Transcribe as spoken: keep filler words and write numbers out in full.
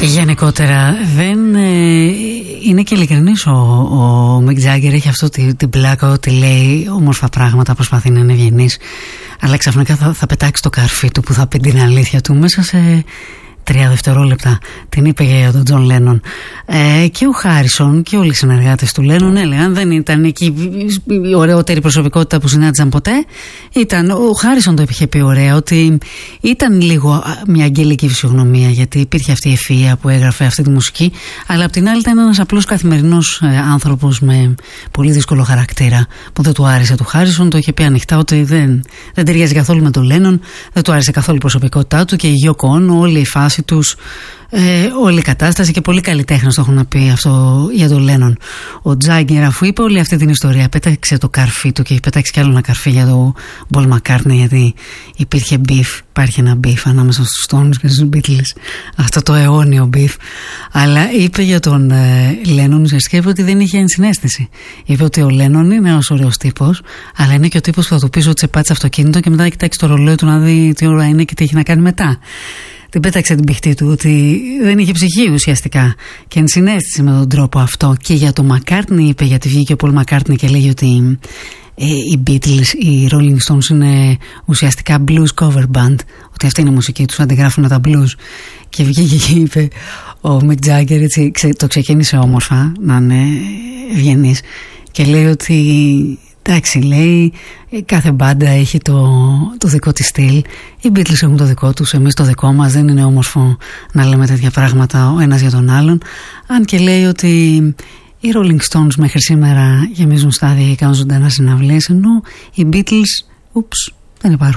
Γενικότερα δεν ε, είναι και ειλικρινής ο, ο Μικ Τζάγκερ. Έχει αυτό την, την πλάκα ότι λέει όμορφα πράγματα, προσπαθεί να είναι ευγενής, αλλά ξαφνικά θα, θα πετάξει το καρφί του που θα πει την αλήθεια του μέσα σε τρία δευτερόλεπτα. Την είπε για τον Τζον Λένον. Ε, και ο Χάρισον και όλοι οι συνεργάτες του Λένον έλεγαν, δεν ήταν εκεί η ωραιότερη προσωπικότητα που συνάντησαν ποτέ. Ήταν, ο Χάρισον το είχε πει ωραία, ότι ήταν λίγο μια αγγελική φυσιογνωμία, γιατί υπήρχε αυτή η ευφυΐα που έγραφε αυτή τη μουσική, αλλά απ' την άλλη ήταν ένας απλός καθημερινός άνθρωπος με πολύ δύσκολο χαρακτήρα που δεν του άρεσε του Χάρισον. Το είχε πει ανοιχτά ότι δεν, δεν ταιριάζει καθόλου με τον Λένον, δεν του άρεσε καθόλου η προσωπικότητά του και η Γιόκο Όνο, όλη η φάση τους, ε, όλη η κατάσταση, και πολλοί καλλιτέχνες το έχουν πει αυτό για τον Λένον. Ο Τζάγκερ, αφού είπε όλη αυτή την ιστορία, πέταξε το καρφί του και έχει πετάξει κι άλλο ένα καρφί για τον Πολ Μακκάρτνι, γιατί υπήρχε μπιφ, υπάρχει ένα μπιφ ανάμεσα στους Stones και στους Beatles, αυτό το αιώνιο μπιφ. Αλλά είπε για τον ε, Λένον ουσιαστικά ότι δεν είχε ενσυναίσθηση. Είπε ότι ο Λένον είναι ένας ωραίος τύπος, αλλά είναι και ο τύπος που θα του πεις ότι σε πάτησε αυτοκίνητο και μετά θα κοιτάξει το ρολόι του να δει τι ώρα είναι και τι έχει να κάνει μετά. Την πέταξε την πηχτή του ότι δεν είχε ψυχή ουσιαστικά και ενσυναίσθηση με τον τρόπο αυτό. Και για τον Μακκάρτνι είπε, γιατί βγήκε ο Πολ Μακκάρτνι και λέγει ότι ε, οι Beatles, οι Rolling Stones είναι ουσιαστικά blues cover band, ότι αυτή είναι η μουσική τους, αντιγράφουν τα blues. Και βγήκε και είπε ο Μικ Τζάγκερ, έτσι, το ξεκίνησε όμορφα, να είναι ευγενής, και λέει ότι εντάξει, λέει, κάθε μπάντα έχει το, το δικό της στυλ. Οι Beatles έχουν το δικό τους, εμείς το δικό μας. Δεν είναι όμορφο να λέμε τέτοια πράγματα ο ένας για τον άλλον. Αν και λέει ότι οι Rolling Stones μέχρι σήμερα γεμίζουν στάδια και κάνουν ζωντανά συναυλίες, ενώ οι Beatles, ούψ, δεν υπάρχουν.